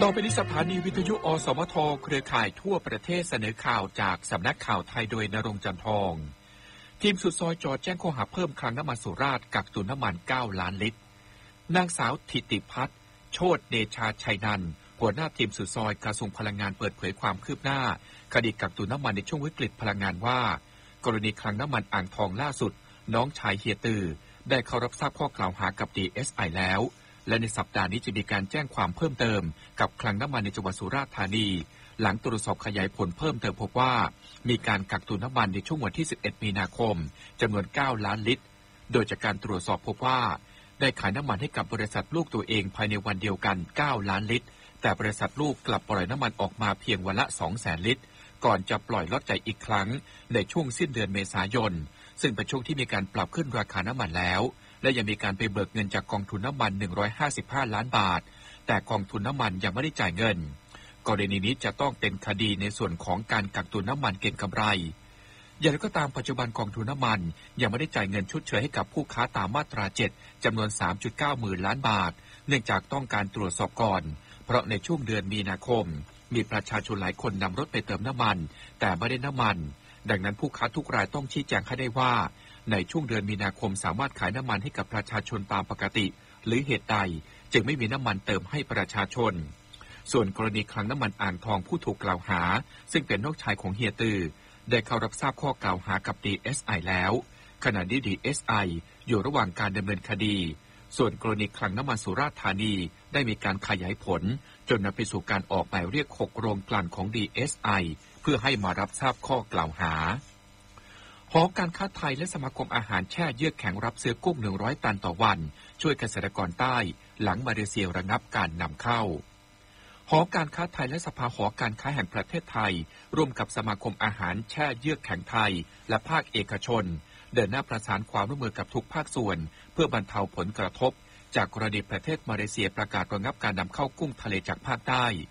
ต่อไปนี้สถานีวิทยุอสมทเครือข่ายทั่วประเทศเสนอข่าวจากสำนักข่าวไทยโดยณรงค์ จันทองทีมสุดซอยจอแจ้งข้อหาเพิ่มคลังน้ำมันสุราษฎร์กักตุนน้ำมัน9 ล้านลิตรนางสาวธิติพัฒน์โชติเดชาชัยนันท์หัวหน้าทีมสุดซอยกระทรวงพลังงานเปิดเผยความคืบหน้าคดีกักตุนน้ำมันในช่วงวิกฤตพลังงานว่ากรณีคลังน้ำมันอ่างทองล่าสุดน้องชายเฮียตือได้เข้ารับทราบข้อกล่าวหากับ DSI แล้วและในสัปดาห์นี้จะมีการแจ้งความเพิ่มเติมกับคลังน้ำมันในจังหวัดสุราษฎร์ธานีหลังตรวจสอบขยายผลเพิ่มเติมพบว่ามีการกักตุนน้ำมันในช่วงวันที่11 มีนาคมจำนวน9 ล้านลิตรโดยจากการตรวจสอบพบว่าได้ขายน้ำมันให้กับบริษัทลูกตัวเองภายในวันเดียวกัน9 ล้านลิตรแต่บริษัทลูกกลับปล่อยน้ำมันออกมาเพียงวันละ 200,000 ลิตรก่อนจะปล่อยล็อตใหญ่อีกครั้งในช่วงสิ้นเดือนเมษายนซึ่งเป็นช่วงที่มีการปรับขึ้นราคาน้ำมันแล้วและยังมีการไปเบิกเงินจากกองทุนน้ำมัน155 ล้านบาทแต่กองทุนน้ำมันยังไม่ได้จ่ายเงินกรณีนี้จะต้องเป็นคดีในส่วนของการกักตุนน้ำมันเก็งกำไรอย่างไรก็ตามปัจจุบันกองทุนน้ำมันยังไม่ได้จ่ายเงินชดเชยให้กับผู้ค้าตามมาตรา 7จำนวน 3.9 หมื่นล้านบาทเนื่องจากต้องการตรวจสอบก่อนเพราะในช่วงเดือนมีนาคมมีประชาชนหลายคนนำรถไปเติมน้ำมันแต่ไม่ได้น้ำมันดังนั้นผู้ค้าทุกรายต้องชี้แจงให้ได้ว่าในช่วงเดือนมีนาคมสามารถขายน้ำมันให้กับประชาชนตามปกติหรือเหตุใดจึงไม่มีน้ำมันเติมให้ประชาชนส่วนกรณีคลังน้ำมันอ่างทองผู้ถูกกล่าวหาซึ่งเป็นน้องชายของเฮียตือได้เข้ารับทราบข้อกล่าวหากับ DSI แล้วขณะนี้ DSI อยู่ระหว่างการดำเนินคดีส่วนกรณีคลังน้ำมันสุราษฎร์ธานีได้มีการขยายผลจนนำไปสู่การออกหมายเรียก6 โรงกลั่นของ DSI เพื่อให้มารับทราบข้อกล่าวหาหอการค้าไทยและสมาคมอาหารแช่เยือกแข็งรับซื้อกุ้ง100 ตันต่อวันช่วยเกษตรกรใต้หลังมาเลเซียระงับการนำเข้าหอการค้าไทยและสภาหอการค้าแห่งประเทศไทยร่วมกับสมาคมอาหารแช่เยือกแข็งไทยและภาคเอกชนเดินหน้าประสานความร่วมมือกับทุกภาคส่วนเพื่อบรรเทาผลกระทบจากกรณีประเทศมาเลเซียประกาศระงับการนำเข้ากุ้งทะเลจากภาคใต้